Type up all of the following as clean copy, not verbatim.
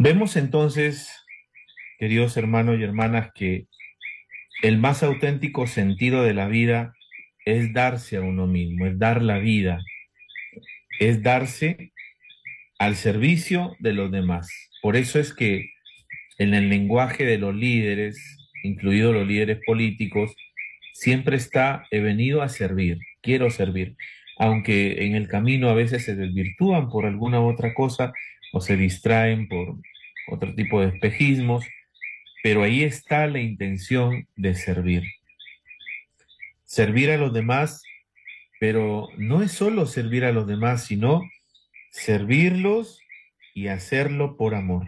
Vemos entonces, queridos hermanos y hermanas, que el más auténtico sentido de la vida es darse a uno mismo, es dar la vida, es darse al servicio de los demás. Por eso es que en el lenguaje de los líderes, incluidos los líderes políticos, siempre está: he venido a servir, quiero servir, aunque en el camino a veces se desvirtúan por alguna otra cosa o se distraen por otro tipo de espejismos, pero ahí está la intención de servir. Servir a los demás, pero no es solo servir a los demás, sino servirlos y hacerlo por amor.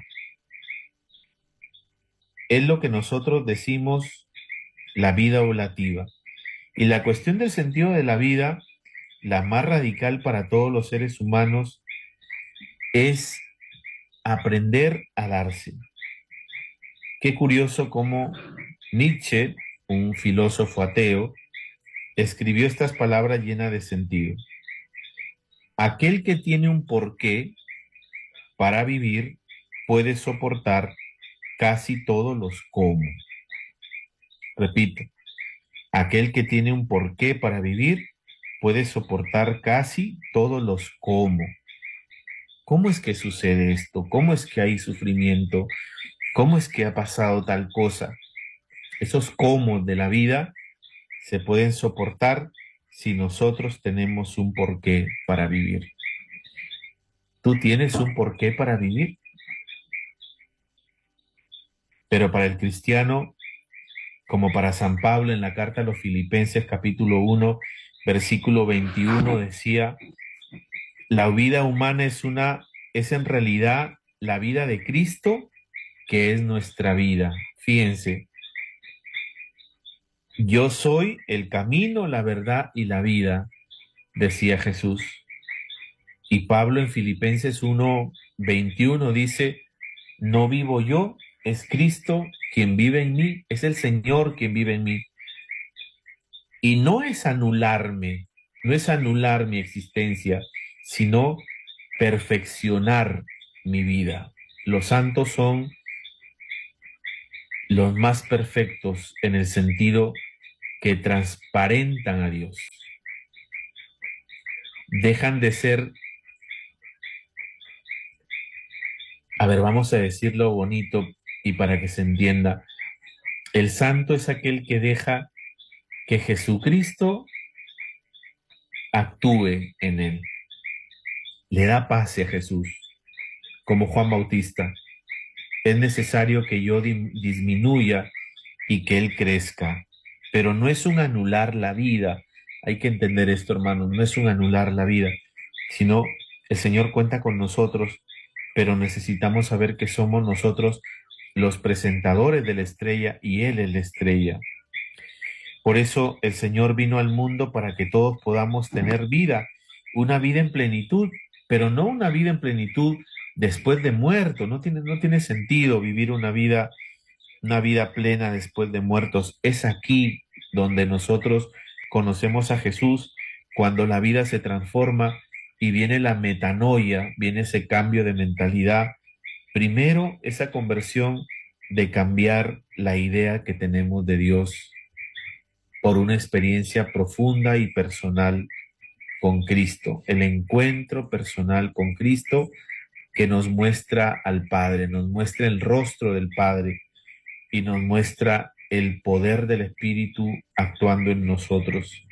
Es lo que nosotros decimos la vida oblativa. Y la cuestión del sentido de la vida, la más radical para todos los seres humanos, es aprender a darse. Qué curioso cómo Nietzsche, un filósofo ateo, escribió estas palabras llenas de sentido. Aquel que tiene un porqué para vivir puede soportar casi todos los cómo. Repito, aquel que tiene un porqué para vivir puede soportar casi todos los cómo. ¿Cómo es que sucede esto? ¿Cómo es que hay sufrimiento? ¿Cómo es que ha pasado tal cosa? Esos cómo de la vida se pueden soportar si nosotros tenemos un porqué para vivir. ¿Tú tienes un porqué para vivir? Pero para el cristiano, como para San Pablo en la carta a los Filipenses capítulo 1, versículo 21, decía: la vida humana es en realidad la vida de Cristo, que es nuestra vida. Fíjense, yo soy el camino, la verdad y la vida, decía Jesús. Y Pablo en Filipenses 1:21 dice: no vivo yo, es Cristo quien vive en mí, es el Señor quien vive en mí. Y no es anularme, no es anular mi existencia, sino perfeccionar mi vida. Los santos son los más perfectos en el sentido que transparentan a Dios. Dejan de ser, a ver, vamos a decirlo bonito y para que se entienda, el santo es aquel que deja que Jesucristo actúe en él. Le da paz a Jesús, como Juan Bautista. Es necesario que yo disminuya y que Él crezca, pero no es un anular la vida. Hay que entender esto, hermanos, no es un anular la vida, sino el Señor cuenta con nosotros, pero necesitamos saber que somos nosotros los presentadores de la estrella y Él es la estrella. Por eso el Señor vino al mundo para que todos podamos tener vida, una vida en plenitud, pero no una vida en plenitud después de muerto. No tiene sentido vivir una vida plena después de muertos. Es aquí donde nosotros conocemos a Jesús, cuando la vida se transforma y viene la metanoia, viene ese cambio de mentalidad. Primero, esa conversión de cambiar la idea que tenemos de Dios por una experiencia profunda y personal con Cristo, el encuentro personal con Cristo que nos muestra al Padre, nos muestra el rostro del Padre y nos muestra el poder del Espíritu actuando en nosotros.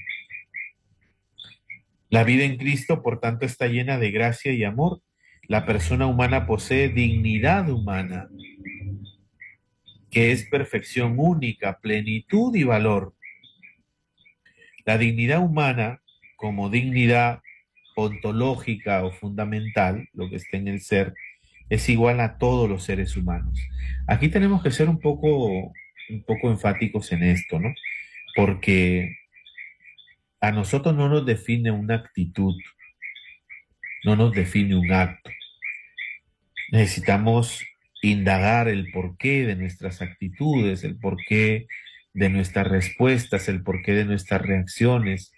La vida en Cristo, por tanto, está llena de gracia y amor. La persona humana posee dignidad humana, que es perfección única, plenitud y valor. La dignidad humana, como dignidad ontológica o fundamental, lo que está en el ser, es igual a todos los seres humanos. Aquí tenemos que ser un poco enfáticos en esto, ¿no? Porque a nosotros no nos define una actitud, no nos define un acto. Necesitamos indagar el porqué de nuestras actitudes, el porqué de nuestras respuestas, el porqué de nuestras reacciones,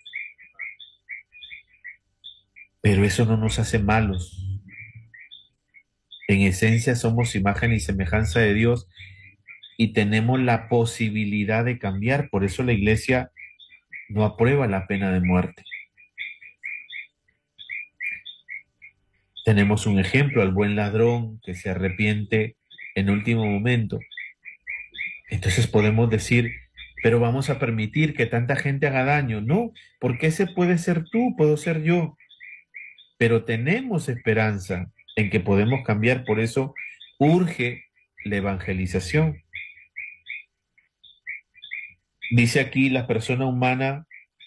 pero eso no nos hace malos. En esencia somos imagen y semejanza de Dios y tenemos la posibilidad de cambiar. Por eso la Iglesia no aprueba la pena de muerte. Tenemos un ejemplo, al buen ladrón que se arrepiente en último momento. Entonces podemos decir, pero vamos a permitir que tanta gente haga daño. No, porque ese puede ser tú, puedo ser yo. Pero tenemos esperanza en que podemos cambiar. Por eso urge la evangelización. Dice aquí, la persona humana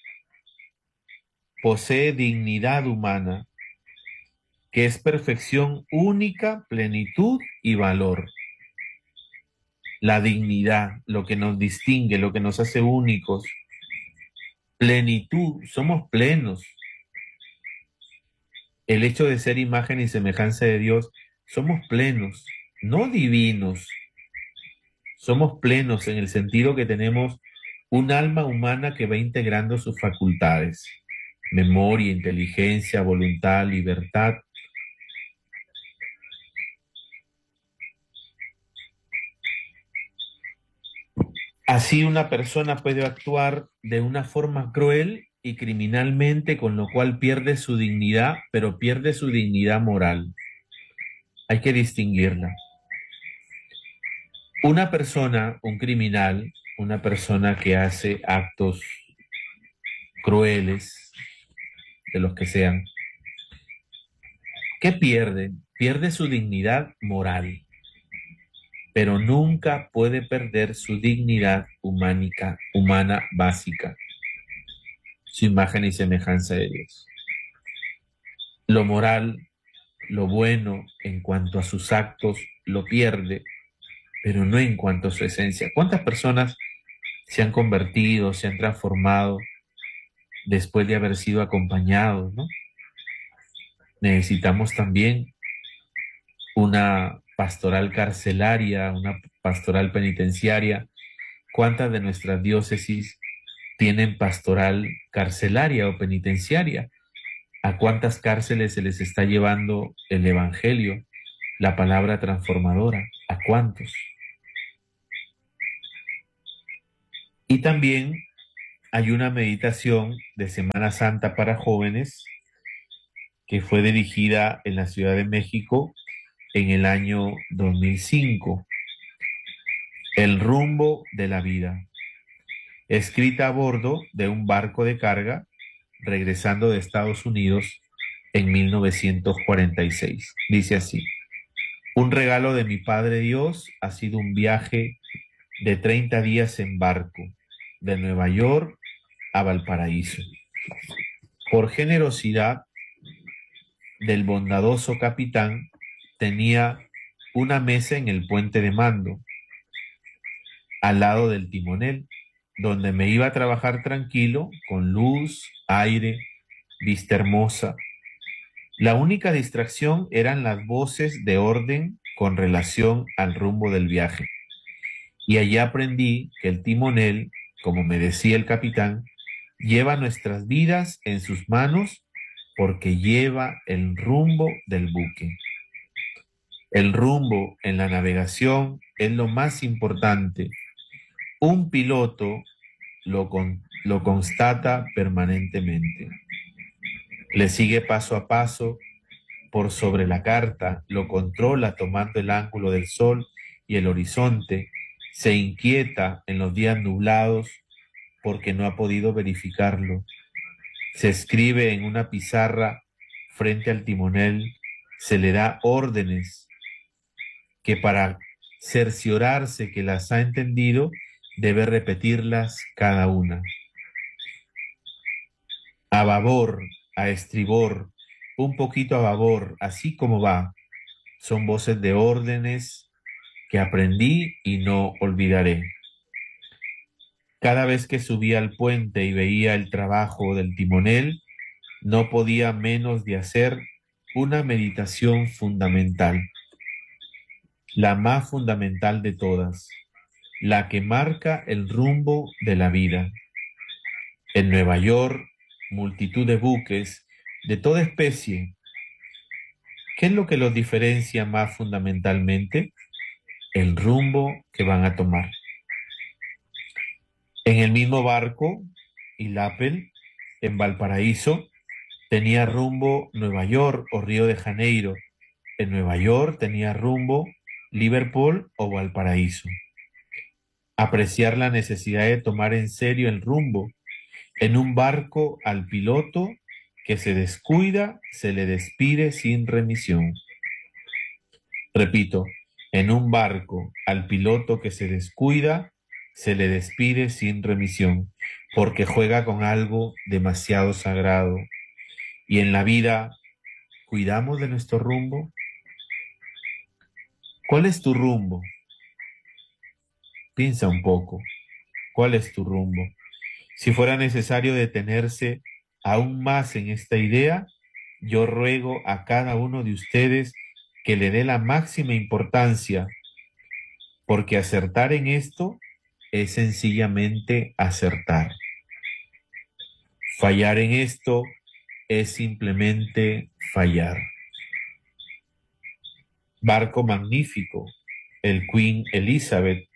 posee dignidad humana, que es perfección única, plenitud y valor. La dignidad, lo que nos distingue, lo que nos hace únicos. Plenitud, somos plenos. El hecho de ser imagen y semejanza de Dios, somos plenos, no divinos. Somos plenos en el sentido que tenemos un alma humana que va integrando sus facultades, memoria, inteligencia, voluntad, libertad. Así una persona puede actuar de una forma cruel y criminalmente, con lo cual pierde su dignidad, pero pierde su dignidad moral. Hay que distinguirla. Una persona, un criminal, una persona que hace actos crueles, de los que sean, ¿qué pierde? Pierde su dignidad moral, pero nunca puede perder su dignidad humana básica, su imagen y semejanza de Dios. Lo moral, lo bueno en cuanto a sus actos, lo pierde, pero no en cuanto a su esencia. ¿Cuántas personas se han convertido, se han transformado después de haber sido acompañados, ¿no? Necesitamos también una pastoral carcelaria, una pastoral penitenciaria. ¿Cuántas de nuestras diócesis tienen pastoral carcelaria o penitenciaria? ¿A cuántas cárceles se les está llevando el Evangelio, la palabra transformadora? ¿A cuántos? Y también hay una meditación de Semana Santa para jóvenes que fue dirigida en la Ciudad de México en el año 2005. El rumbo de la vida, escrita a bordo de un barco de carga regresando de Estados Unidos en 1946. Dice así: un regalo de mi Padre Dios ha sido un viaje de 30 días en barco, de Nueva York a Valparaíso. Por generosidad del bondadoso capitán, tenía una mesa en el puente de mando, al lado del timonel, donde me iba a trabajar tranquilo, con luz, aire, vista hermosa. La única distracción eran las voces de orden con relación al rumbo del viaje. Y allí aprendí que el timonel, como me decía el capitán, lleva nuestras vidas en sus manos porque lleva el rumbo del buque. El rumbo en la navegación es lo más importante. Un piloto lo constata permanentemente. Le sigue paso a paso por sobre la carta, lo controla tomando el ángulo del sol y el horizonte, se inquieta en los días nublados porque no ha podido verificarlo. Se escribe en una pizarra frente al timonel, se le da órdenes que para cerciorarse que las ha entendido, debe repetirlas cada una. A babor, a estribor, un poquito a babor, así como va. Son voces de órdenes que aprendí y no olvidaré. Cada vez que subía al puente y veía el trabajo del timonel, no podía menos de hacer una meditación fundamental, la más fundamental de todas, la que marca el rumbo de la vida. En Nueva York, multitud de buques de toda especie ¿Qué es lo que los diferencia más fundamentalmente? El rumbo que van a tomar. En el mismo barco, Illapel, en Valparaíso, tenía rumbo Nueva York o Río de Janeiro. En Nueva York tenía rumbo Liverpool o Valparaíso. Apreciar la necesidad de tomar en serio el rumbo. En un barco al piloto que se descuida, se le despide sin remisión. Repito, en un barco al piloto que se descuida, se le despide sin remisión, porque juega con algo demasiado sagrado. Y en la vida, ¿cuidamos de nuestro rumbo? ¿Cuál es tu rumbo? Piensa un poco. ¿Cuál es tu rumbo? Si fuera necesario detenerse aún más en esta idea, yo ruego a cada uno de ustedes que le dé la máxima importancia, porque acertar en esto es sencillamente acertar. Fallar en esto es simplemente fallar. Barco magnífico, el Queen Elizabeth,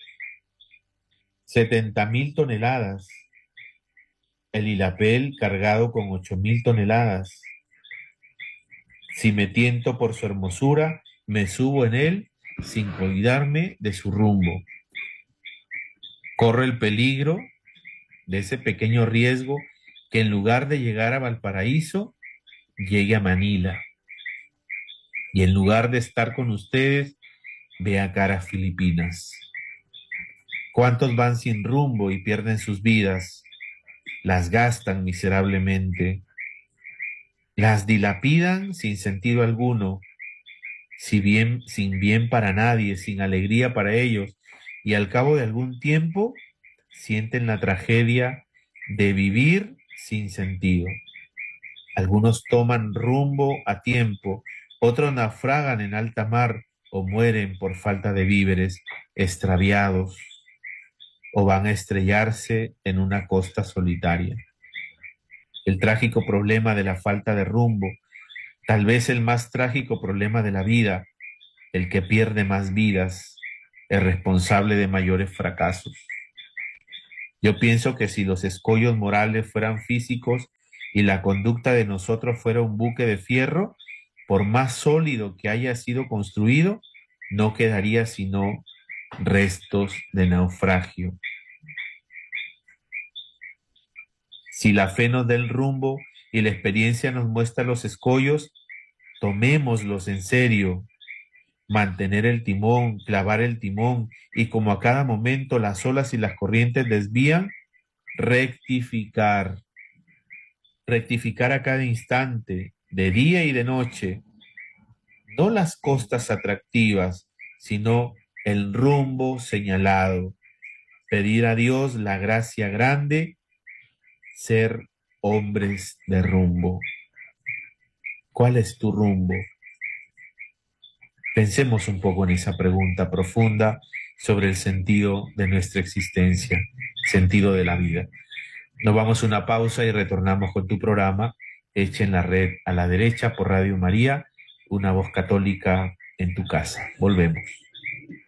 70.000 toneladas. El Illapel cargado con 8.000 toneladas. Si me tiento por su hermosura, me subo en él sin cuidarme de su rumbo. Corro el peligro de ese pequeño riesgo que en lugar de llegar a Valparaíso, llegue a Manila. Y en lugar de estar con ustedes, vea caras Filipinas. ¿Cuántos van sin rumbo y pierden sus vidas? Las gastan miserablemente. Las dilapidan sin sentido alguno, sin bien para nadie, sin alegría para ellos, y al cabo de algún tiempo sienten la tragedia de vivir sin sentido. Algunos toman rumbo a tiempo, otros naufragan en alta mar o mueren por falta de víveres, extraviados, o van a estrellarse en una costa solitaria. El trágico problema de la falta de rumbo, tal vez el más trágico problema de la vida, el que pierde más vidas, es responsable de mayores fracasos. Yo pienso que si los escollos morales fueran físicos y la conducta de nosotros fuera un buque de fierro, por más sólido que haya sido construido, no quedaría sino restos de naufragio. Si la fe nos da el rumbo y la experiencia nos muestra los escollos, tomémoslos en serio. Mantener el timón, clavar el timón, y como a cada momento las olas y las corrientes desvían, rectificar. Rectificar a cada instante, de día y de noche. No las costas atractivas, sino el rumbo señalado. Pedir a Dios la gracia grande, ser hombres de rumbo. ¿Cuál es tu rumbo? Pensemos un poco en esa pregunta profunda sobre el sentido de nuestra existencia, sentido de la vida. Nos vamos a una pausa y retornamos con tu programa, Echa en la Red a la Derecha por Radio María, una voz católica en tu casa. Volvemos.